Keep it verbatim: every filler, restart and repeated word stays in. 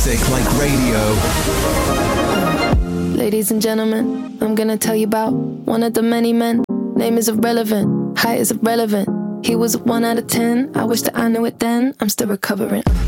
Music like radio. Ladies and gentlemen, I'm gonna tell you about one of the many men. Name is irrelevant, height is irrelevant. He was a one out of ten, I wish that I knew it then. I'm still recovering.